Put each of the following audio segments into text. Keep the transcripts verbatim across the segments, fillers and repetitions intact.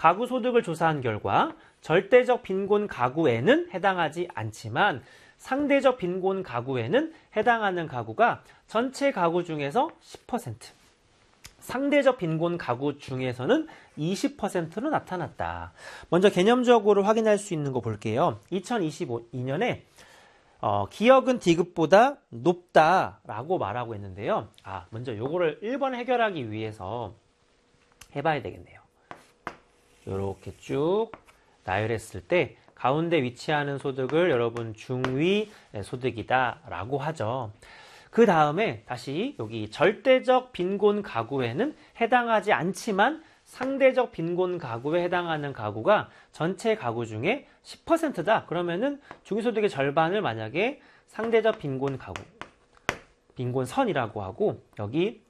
가구 소득을 조사한 결과 절대적 빈곤 가구에는 해당하지 않지만 상대적 빈곤 가구에는 해당하는 가구가 전체 가구 중에서 십 퍼센트, 상대적 빈곤 가구 중에서는 이십 퍼센트로 나타났다. 먼저 개념적으로 확인할 수 있는 거 볼게요. 이천이십이 년에 어, 기역은 디귿보다 높다라고 말하고 있는데요. 아, 먼저 요거를 일 번 해결하기 위해서 해봐야 되겠네요. 요렇게 쭉 나열했을 때 가운데 위치하는 소득을 여러분 중위 소득이다 라고 하죠. 그 다음에 다시 여기 절대적 빈곤 가구에는 해당하지 않지만 상대적 빈곤 가구에 해당하는 가구가 전체 가구 중에 십 퍼센트다. 그러면은 중위소득의 절반을 만약에 상대적 빈곤 가구, 빈곤선이라고 하고 여기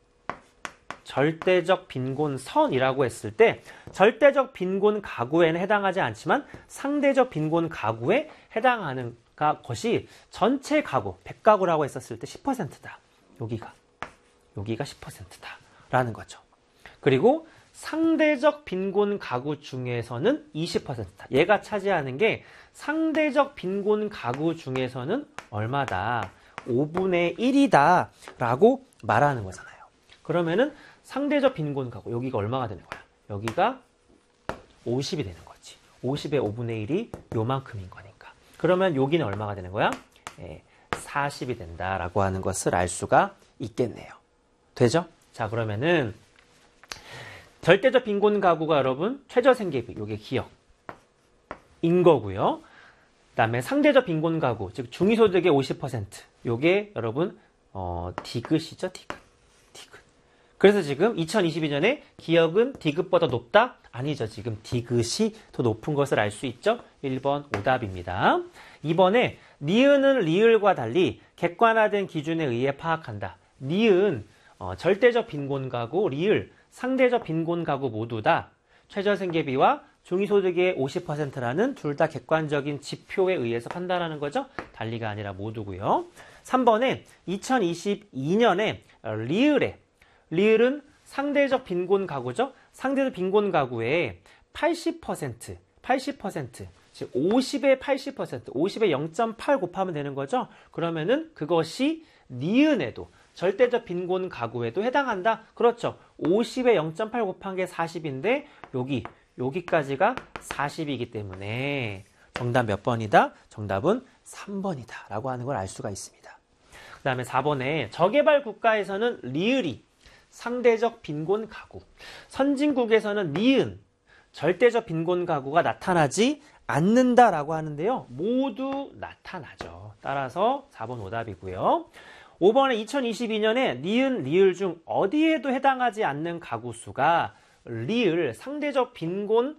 절대적 빈곤선이라고 했을 때 절대적 빈곤 가구에는 해당하지 않지만 상대적 빈곤 가구에 해당하는 것이 전체 가구, 백 가구라고 했었을 때 십 퍼센트다. 여기가, 여기가 십 퍼센트다. 라는 거죠. 그리고 상대적 빈곤 가구 중에서는 이십 퍼센트다. 얘가 차지하는 게 상대적 빈곤 가구 중에서는 얼마다? 오분의 일이다. 라고 말하는 거잖아요. 그러면은 상대적 빈곤 가구, 여기가 얼마가 되는 거야? 여기가 오십이 되는 거지. 오십의 오분의 일이 요만큼인 거니까. 그러면 여기는 얼마가 되는 거야? 예, 사십이 된다라고 하는 것을 알 수가 있겠네요. 되죠? 자, 그러면은 절대적 빈곤 가구가 여러분 최저생계비, 요게 기역인 거고요. 그 다음에 상대적 빈곤 가구, 즉 중위소득의 오십 퍼센트, 요게 여러분 어, 디귿이죠, 디귿. 디귿. 그래서 지금 이천이십이 년에 기역은 디귿보다 높다? 아니죠. 지금 디귿이 더 높은 것을 알 수 있죠. 일 번 오답입니다. 이 번에 니은은 리을과 달리 객관화된 기준에 의해 파악한다. 니은 어, 절대적 빈곤 가구, 리을 상대적 빈곤 가구 모두 다 최저생계비와 중위소득의 오십 퍼센트라는 둘 다 객관적인 지표에 의해서 판단하는 거죠. 달리가 아니라 모두고요. 삼 번에 이천이십이 년에 리을에 리을은 상대적 빈곤 가구죠. 상대적 빈곤 가구에 팔십 퍼센트, 팔십 퍼센트, 즉 오십의 팔십 퍼센트, 오십의 영 점 팔 곱하면 되는 거죠. 그러면은 그것이 니은에도 절대적 빈곤 가구에도 해당한다. 그렇죠. 오십의 영 점 팔 곱한 게 사십인데 여기, 여기까지가 사십이기 때문에 정답 몇 번이다? 정답은 삼 번이다 라고 하는 걸 알 수가 있습니다. 그 다음에 사 번에 저개발 국가에서는 리을이 상대적 빈곤 가구, 선진국에서는 니은, 절대적 빈곤 가구가 나타나지 않는다라고 하는데요. 모두 나타나죠. 따라서 사 번 오답이고요. 오 번에 이천이십이 년에 니은, 리을 중 어디에도 해당하지 않는 가구 수가 리을, 상대적 빈곤,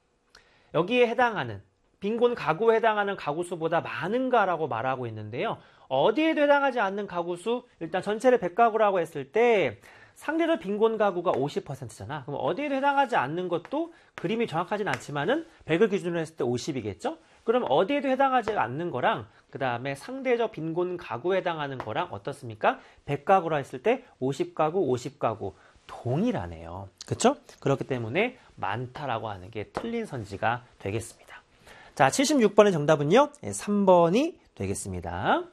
여기에 해당하는, 빈곤 가구에 해당하는 가구 수보다 많은가라고 말하고 있는데요. 어디에도 해당하지 않는 가구 수, 일단 전체를 백 가구라고 했을 때 상대적 빈곤 가구가 오십 퍼센트잖아. 그럼 어디에도 해당하지 않는 것도 그림이 정확하진 않지만은 백을 기준으로 했을 때 오십이겠죠? 그럼 어디에도 해당하지 않는 거랑 그 다음에 상대적 빈곤 가구에 해당하는 거랑 어떻습니까? 백 가구라 했을 때 오십 가구, 오십 가구 동일하네요. 그렇죠? 그렇기 때문에 많다라고 하는 게 틀린 선지가 되겠습니다. 자, 칠십육 번의 정답은요. 삼 번이 되겠습니다.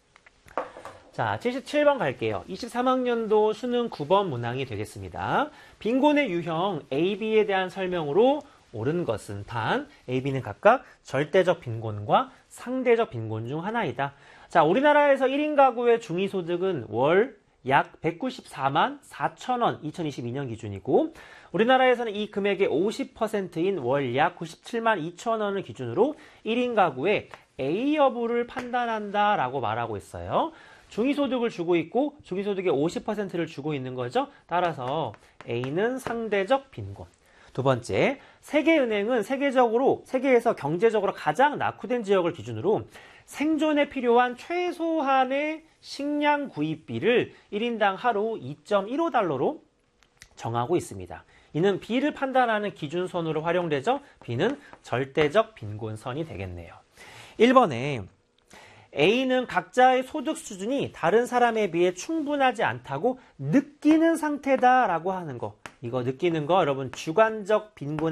자, 칠십칠 번 갈게요. 이십삼 학년도 수능 구 번 문항이 되겠습니다. 빈곤의 유형 A, B에 대한 설명으로 옳은 것은 단 A, B는 각각 절대적 빈곤과 상대적 빈곤 중 하나이다. 자, 우리나라에서 일 인 가구의 중위소득은 월 약 백구십사만 사천 원, 이천이십이 년 기준이고 우리나라에서는 이 금액의 오십 퍼센트인 월 약 구십칠만 이천 원을 기준으로 일 인 가구의 A 여부를 판단한다라고 말하고 있어요. 중위소득을 주고 있고 중위소득의 오십 퍼센트를 주고 있는 거죠. 따라서 A는 상대적 빈곤. 두 번째, 세계은행은 세계적으로, 세계에서 경제적으로 가장 낙후된 지역을 기준으로 생존에 필요한 최소한의 식량 구입비를 일 인당 하루 이 점 일오 달러로 정하고 있습니다. 이는 B를 판단하는 기준선으로 활용되죠. B는 절대적 빈곤선이 되겠네요. 일 번에 A는 각자의 소득 수준이 다른 사람에 비해 충분하지 않다고 느끼는 상태다라고 하는 거. 이거 느끼는 거 여러분 주관적 빈곤